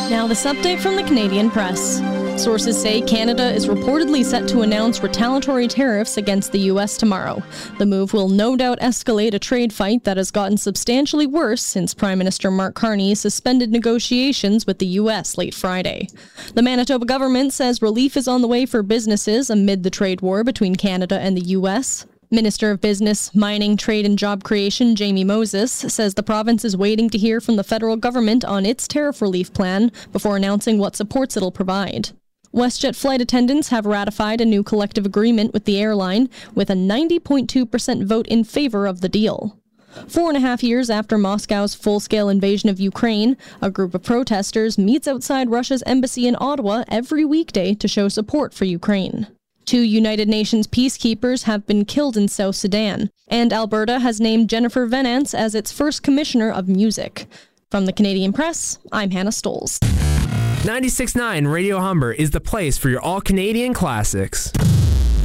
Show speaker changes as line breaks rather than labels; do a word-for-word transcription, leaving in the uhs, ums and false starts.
Now this update from the Canadian Press. Sources say Canada is reportedly set to announce retaliatory tariffs against the U S tomorrow. The move will no doubt escalate a trade fight that has gotten substantially worse since Prime Minister Mark Carney suspended negotiations with the U S late Friday. The Manitoba government says relief is on the way for businesses amid the trade war between Canada and the U S. Minister of Business, Mining, Trade and Job Creation, Jamie Moses, says the province is waiting to hear from the federal government on its tariff relief plan before announcing what supports it'll provide. WestJet flight attendants have ratified a new collective agreement with the airline with a ninety point two percent vote in favor of the deal. Four and a half years after Moscow's full-scale invasion of Ukraine, a group of protesters meets outside Russia's embassy in Ottawa every weekday to show support for Ukraine. Two United Nations peacekeepers have been killed in South Sudan, and Alberta has named Jennifer Venance as its first commissioner of music. From the Canadian Press, I'm Hannah Stoles.
ninety-six point nine Radio Humber is the place for your all-Canadian classics.